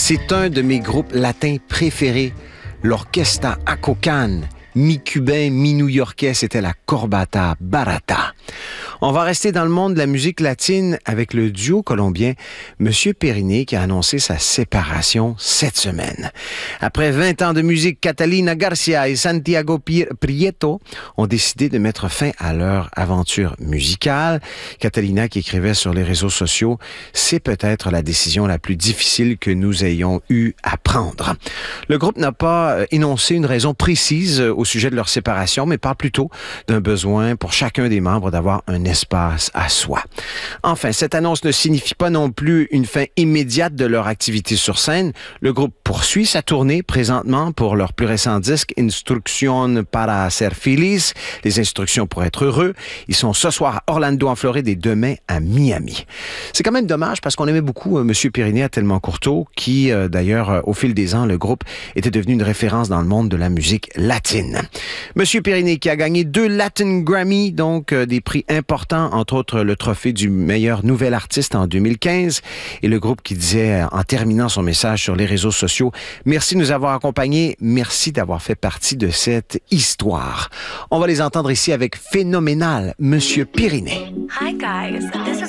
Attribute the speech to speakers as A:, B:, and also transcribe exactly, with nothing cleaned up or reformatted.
A: C'est un de mes groupes latins préférés, l'Orquesta Acocan. Mi-cubain, mi-new-yorkais, c'était la Corbata Barata. On va rester dans le monde de la musique latine avec le duo colombien Monsieur Periné qui a annoncé sa séparation cette semaine. Après vingt ans de musique, Catalina Garcia et Santiago Prieto ont décidé de mettre fin à leur aventure musicale. Catalina qui écrivait sur les réseaux sociaux, c'est peut-être la décision la plus difficile que nous ayons eu à prendre. Le groupe n'a pas énoncé une raison précise au sujet de leur séparation, mais parle plutôt d'un besoin pour chacun des membres d'avoir un espace à soi. Enfin, cette annonce ne signifie pas non plus une fin immédiate de leur activité sur scène. Le groupe poursuit sa tournée présentement pour leur plus récent disque Instrucción para ser feliz, les instructions pour être heureux. Ils sont ce soir à Orlando en Floride et demain à Miami. C'est quand même dommage parce qu'on aimait beaucoup euh, Monsieur Periné à tellement courteau qui, euh, d'ailleurs, euh, au fil des ans, le groupe était devenu une référence dans le monde de la musique latine. Monsieur Periné qui a gagné deux Latin Grammy, donc euh, des prix importants, entre autres le trophée du meilleur nouvel artiste en deux mille quinze. Et le groupe qui disait, en terminant son message sur les réseaux sociaux, « Merci de nous avoir accompagnés, merci d'avoir fait partie de cette histoire. » On va les entendre ici avec Phénoménal, Monsieur Periné.
B: Hi guys, this is